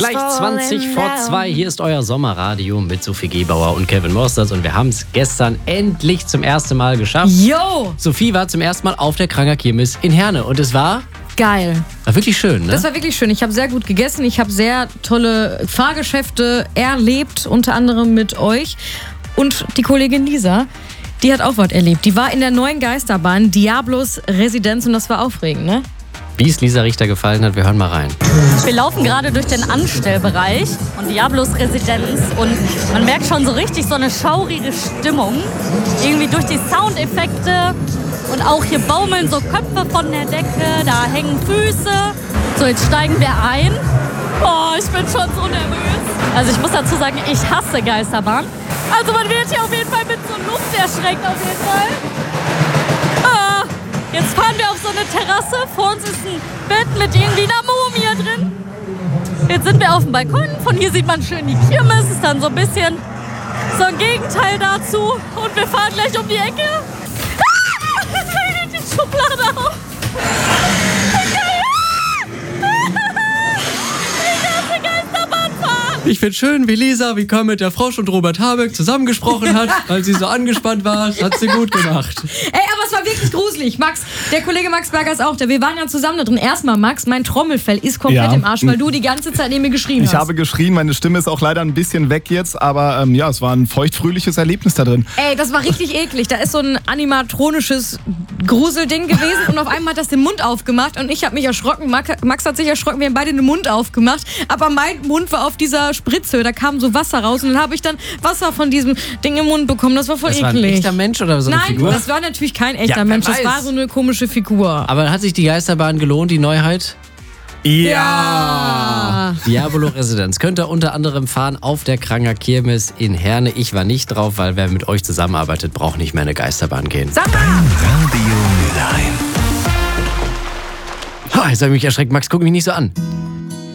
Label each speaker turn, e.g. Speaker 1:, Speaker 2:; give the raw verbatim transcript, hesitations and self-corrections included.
Speaker 1: Gleich zwanzig vor zwei. Hier ist euer Sommerradio mit Sophie Gebauer und Kevin Mosters. Und wir haben es gestern endlich zum ersten Mal geschafft.
Speaker 2: Yo!
Speaker 1: Sophie war zum ersten Mal auf der Kranger Kirmes in Herne. Und es war...
Speaker 2: Geil.
Speaker 1: War wirklich schön, ne?
Speaker 2: Das war wirklich schön. Ich habe sehr gut gegessen. Ich habe sehr tolle Fahrgeschäfte erlebt, unter anderem mit euch. Und die Kollegin Lisa, die hat auch was erlebt. Die war in der neuen Geisterbahn Diablos Residenz und das war aufregend, ne?
Speaker 1: Wie es Lisa Richter gefallen hat, wir hören mal rein.
Speaker 3: Wir laufen gerade durch den Anstellbereich von Diablos Residenz und man merkt schon so richtig so eine schaurige Stimmung. Irgendwie durch die Soundeffekte und auch hier baumeln so Köpfe von der Decke, da hängen Füße. So, jetzt steigen wir ein. Oh, ich bin schon so nervös. Also ich muss dazu sagen, ich hasse Geisterbahn. Also man wird hier auf jeden Fall mit so Luft erschreckt auf jeden Fall. Ah, jetzt fahren wir auf so eine Terrasse. Vor uns ist ein Bett mit irgendwie einer Mumie drin. Jetzt sind wir auf dem Balkon. Von hier sieht man schön die Kirmes. Ist dann so ein bisschen so ein Gegenteil dazu. Und wir fahren gleich um die Ecke. Ah, ich krieg die Schublade auf.
Speaker 1: Ich find's schön, wie Lisa, wie Kermit der Frosch und Robert Habeck zusammengesprochen hat, weil sie so angespannt war. Das hat sie gut gemacht.
Speaker 2: Ey, aber es war wirklich gruselig. Max, der Kollege Max Berger ist auch da. Wir waren ja zusammen da drin. Erstmal, Max, mein Trommelfell ist komplett
Speaker 4: Ja.
Speaker 2: im Arsch, weil du die ganze Zeit neben mir geschrien
Speaker 4: Ich
Speaker 2: hast.
Speaker 4: habe geschrien, meine Stimme ist auch leider ein bisschen weg jetzt, aber ähm, ja, es war ein feuchtfröhliches Erlebnis da drin.
Speaker 2: Ey, das war richtig eklig. Da ist so ein animatronisches Gruselding gewesen und auf einmal hat das den Mund aufgemacht und ich habe mich erschrocken. Max hat sich erschrocken, wir haben beide den Mund aufgemacht, aber mein Mund war auf dieser Spritze, da kam so Wasser raus und dann habe ich dann Wasser von diesem Ding im Mund bekommen. Das war voll
Speaker 1: Das
Speaker 2: eklig.
Speaker 1: war ein echter Mensch oder so eine
Speaker 2: Nein,
Speaker 1: Figur?
Speaker 2: das war natürlich kein echter
Speaker 1: Ja, wer
Speaker 2: Mensch, das
Speaker 1: weiß.
Speaker 2: war so eine komische Figur.
Speaker 1: Aber hat sich die Geisterbahn gelohnt, die Neuheit?
Speaker 2: Ja!
Speaker 1: Diablo Residenz könnt ihr unter anderem fahren auf der Kranger Kirmes in Herne. Ich war nicht drauf, weil wer mit euch zusammenarbeitet, braucht nicht mehr eine Geisterbahn gehen.
Speaker 2: Sag mal!
Speaker 5: Radio Mülheim.
Speaker 1: Ha, jetzt habe ich mich erschreckt. Max, guck mich nicht so an.